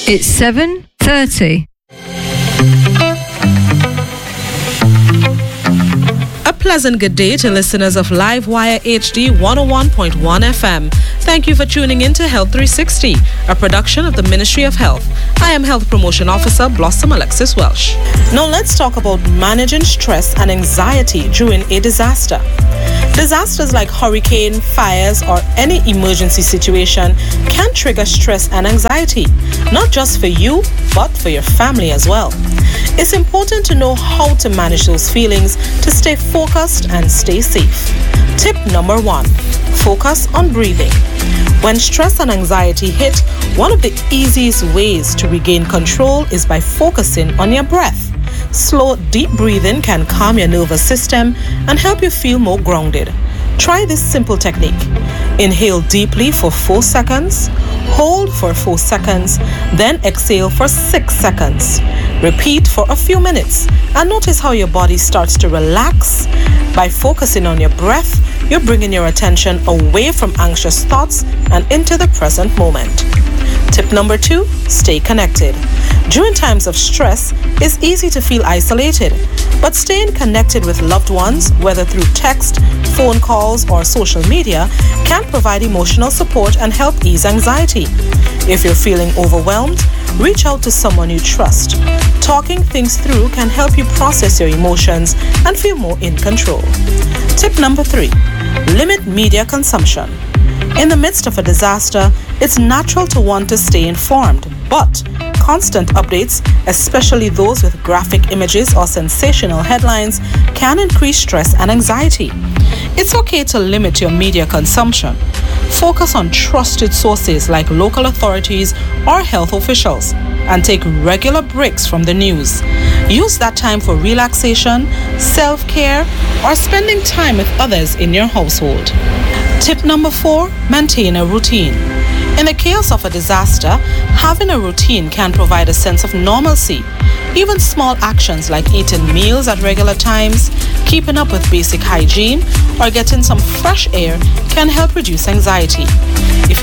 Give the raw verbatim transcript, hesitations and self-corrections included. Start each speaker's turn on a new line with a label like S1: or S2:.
S1: It's seven thirty.
S2: A pleasant good day to listeners of Livewire H D one oh one point one F M. Thank you for tuning in to Health three sixty, a production of the Ministry of Health. I am Health Promotion Officer Blossom Alexis Welsh. Now let's talk about managing stress and anxiety during a disaster. Disasters like hurricane, fires, or any emergency situation can trigger stress and anxiety, not just for you, but for your family as well. It's important to know how to manage those feelings to stay focused and stay safe. Tip number one, focus on breathing. When stress and anxiety hit, one of the easiest ways to regain control is by focusing on your breath. Slow, deep breathing can calm your nervous system and help you feel more grounded. Try this simple technique. Inhale deeply for four seconds, hold for four seconds, then exhale for six seconds. Repeat for a few minutes and notice how your body starts to relax. By focusing on your breath, you're bringing your attention away from anxious thoughts and into the present moment. Tip number two, stay connected. During times of stress, it's easy to feel isolated, but staying connected with loved ones, whether through text, phone calls, or social media, can provide emotional support and help ease anxiety. If you're feeling overwhelmed, reach out to someone you trust. Talking things through can help you process your emotions and feel more in control. Tip number three, limit media consumption. In the midst of a disaster, it's natural to want to stay informed, but constant updates, especially those with graphic images or sensational headlines, can increase stress and anxiety. It's okay to limit your media consumption. Focus on trusted sources like local authorities or health officials, and take regular breaks from the news. Use that time for relaxation, self-care, or spending time with others in your household. Tip number four, maintain a routine. In the chaos of a disaster, having a routine can provide a sense of normalcy. Even small actions like eating meals at regular times, keeping up with basic hygiene, or getting some fresh air can help reduce anxiety. If